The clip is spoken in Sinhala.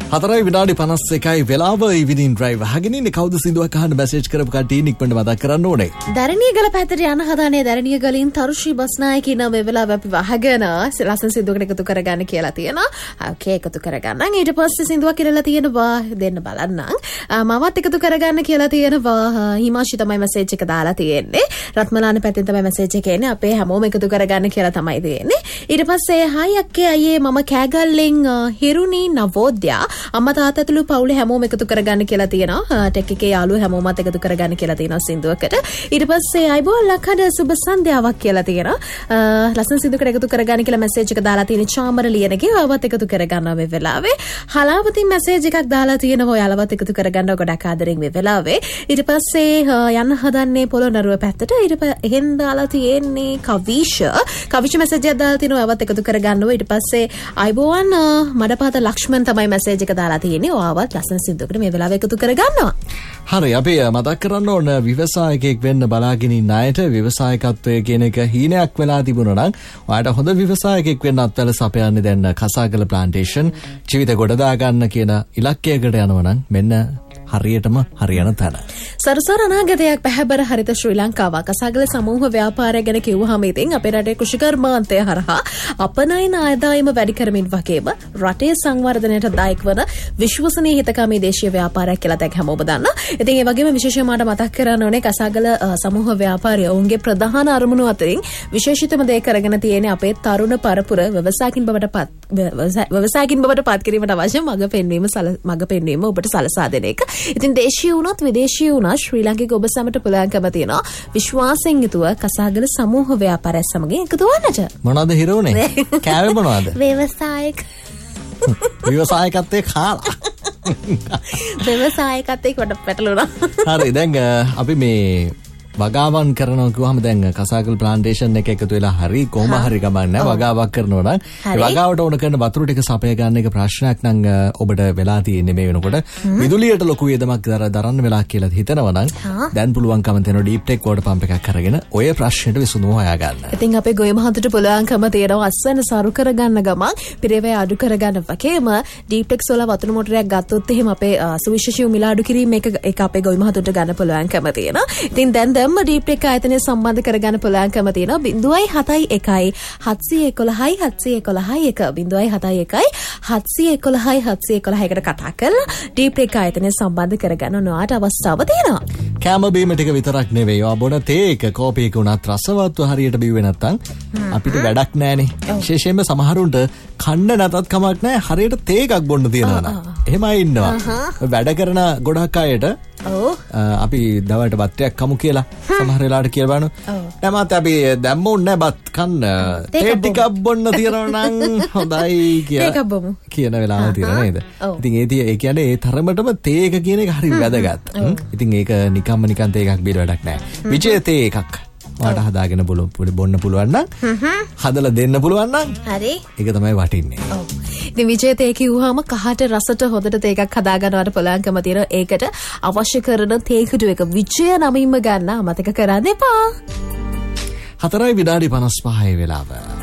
4 විනාඩි 51යි වෙලාව ඉවිනින් ඩ්‍රයිව් අහගෙන ඉන්නේ කවුද සින්දුවක් අහන්න මැසේජ් කරපු කට්ටිය ඉක්මනට මතක් කරන්න ඕනේ. දරණියගල පැත්තට යන හදානේ දරණියගලින් තරුෂි බස්නායක ඉන්න මේ වෙලාව අපි වහගෙන ලස්සන සින්දුවකට එකතු කරගන්න කියලා තියෙනවා. ඕකේ එකතු කරගන්න. ඊට පස්සේ සින්දුවක් කියලා තියෙනවා දෙන්න බලන්නම්. මමත් එකතු කරගන්න කියලා තියෙනවා. හිමාෂි තමයි මැසේජ් එක දාලා තියෙන්නේ. රත්මලාන පැත්තෙන් තමයි මැසේජ් එක එන්නේ. අපේ හැමෝම එකතු කරගන්න කියලා තමයි දෙන්නේ. ඊට පස්සේ හයි අක්කේ අයියේ මම කෑගල්ලෙන් හිරුනි නවෝදයා අම්මා තාත්තා ඇතුළු පවුලේ හැමෝම එකතු කරගන්න කියලා තියෙනවා. ටෙක් එකේ යාළුවෝ හැමෝමත් එකතු කරගන්න කියලා තියෙනවා සින්දුවකට. ඊට පස්සේ අයිබෝල් ලකඩ සුබ සන්ධ්‍යාවක් කියලා තියෙනවා. ලස්සන සින්දුවකට එකතු කරගන්න කියලා මැසේජ් එක දාලා තියෙන චාමර ලියනගේ ඔයවත් එකතු කරගන්නවා මේ වෙලාවේ. හලාවතින් මැසේජ් එකක් දාලා තියෙනවා ඔයාලවත් එකතු කරගන්න ගොඩක් ආදරෙන් මේ වෙලාවේ. ඊට පස්සේ යන්න හදන්නේ පොළොන්නරුව පැත්තට. එහෙන් දාලා තියෙන්නේ කවිෂ මැසේජ් එකක් දාලා තිනවා ඔයවත් එකතු කරගන්නවා. ඊට පස්සේ අයිබෝන් මඩපාත ලක්ෂ්මන් තමයි මැසේජ් එක දාලා තියෙන්නේ. ඔයාවත් ලස්සන සින්දුවකට මේ වෙලාවේ එකතු කරගන්නවා. හරි අපි මතක් කරන්න ඕන ව්‍යවසායකයෙක් වෙන්න බලාගෙන ඉන්න අයට ව්‍යවසායකත්වය කියන එක හීනයක් වෙලා තිබුණා නම් ඔයාලට හොඳ ව්‍යවසායකයෙක් වෙන්න අත්වල සපයන්නේ දැන් කසාගල ප්ලාන්ටේෂන් ජීවිත ගොඩදා ගන්න කියන ඉලක්කයකට යනවා නම් මෙන්න හරියටම හරියන තැන. සරසර අනාගතයක් පැහැබර හරිත ශ්‍රී ලංකාව කසාගල සමූහ ව්‍යාපාරය ගැන කිව්වහම ඉතින් අපේ රටේ කෘෂිකර්මාන්තය හරහා අපනයන ආදායම වැඩි කරමින් වගේම රටේ සංවර්ධනයට දායක වන විශ්වසනීය හිතකාමී දේශීය ව්‍යාපාරයක් කියලා දැන් හැමෝම දන්නවා. ඉතින් ඒ වගේම විශේෂයෙන්ම මතක් කරන්න ඕනේ කසාගල සමූහ ව්‍යාපාරය ඔවුන්ගේ ප්‍රධාන අරමුණු අතරින් විශේෂිතම දේ කරගෙන තියෙන්නේ අපේ තරුණ පරපුර ව්‍යවසායකින් බවට පත් කිරීමට අවශ්‍ය මඟ පෙන්වීම ඔබට සලසා දෙන එක. ඉතින් දේශීය වුණත් විදේශීය වුණත් ශ්‍රී ලාංකික ඔබ සමට පුළුවන්කම තියෙනවා විශ්වාසයෙන් යුතුව කසාගල සමූහ ව්‍යාපාරය සමග එකතු වන්නට. මොනවද හිරුනේ? කෑවේ මොනවද? ව්‍යවසායකත්වයේ කාලා. ව්‍යවසායකත්වයේ කොට පැටලුණා. හරි දැන් අපි මේ වගාවන් කරනවා කිව්වහම දැන් කසාගල ප්ලාන්ටේෂන් එක එකතු වෙලා හරි කොහොම හරි ගමන්නේ වගාවක් කරනවා නම් වගාවට ඕන කරන වතුර ටික සපය ගන්න එක ප්‍රශ්නයක් නම් ඔබට වෙලා තියෙන්නේ මේ වෙනකොට විදුලියට ලොකු වේදමක් දරන්න වෙලා කියලා හිතනවා නම් දැන් පුළුවන්කම තියෙනවා ඩීප් ටෙක් වෝටර් පම්ප් එකක් අරගෙන ඔය ප්‍රශ්නෙට විසඳුම හොයාගන්න. ඉතින් අපේ ගොය මහතුට පුළුවන්කම තියෙනවා අස්සන සරු කරගන්න ගමන් පිරේවැය අඩු කරගන්න වගේම ඩීප් ටෙක් සෝලා වතුර මොටරයක් ගත්තොත් එහෙම අපේ සුවිශේෂී මිල අඩු කිරීම එක අපේ ගොය මහතුට ගන්න පුළුවන්කම තියෙනවා. ඉතින් දැන් ඩීප් ටෙක් ආයතනය සම්බන්ධ කරගන්න පුළුවන්කම තියෙනවා 0.71 711 711කට කතා කරලා ඩීප් ටෙක් ආයතනය සම්බන්ධ කරගන්න ඔයාට අවස්ථාව තියෙනවා. කැම බීම ටික විතරක් නෙවෙයි ඔයා බොන තේ එක කෝපි එක උනත් රසවත්ව හරියට බිව්වේ නැත්තම් අපිට වැඩක් නැහනේ. විශේෂයෙන්ම සමහරුන්ට කන්න නැතත් කමක් නැහැ හරියට තේ එකක් බොන්න තියනවා නම්. එහෙමයි ඉන්නවා. වැඩ කරන ගොඩක් අයට අපි දවල්ට බත්යක් කමු කියලා සමහර වෙලාවට කියලා බලනවා. නැමත් අපි දැම්ම උන්නේ බත් කන්න තේ ටිකක් බොන්න තියනවා නම් හොඳයි කියලා කියන වෙලාව තියෙනවා නේද? ඉතින් ඒ කියන්නේ ඒ තරමටම තේ එක කියන එක හරි වැදගත්. ඉතින් ඒක නිකන් තේ එකක් බීලා වැඩක් නැහැ. විජය තේ එකක් ඔයාට හදාගෙන බොන්න පුළුවන් නම් හදලා දෙන්න පුළුවන් නම් හරි ඒක තමයි වටින්නේ. ඉතින් විජය තේ කිව්වහම කහට රසට හොඳට තේ එකක් හදා ගන්නවට පුළුවන්කම තියෙනවා. ඒකට අවශ්‍ය කරන තේ කුඩු එක විජය නමින්ම ගන්න අමතක කරන්න එපා. 4 විනාඩි 55 වෙලාව.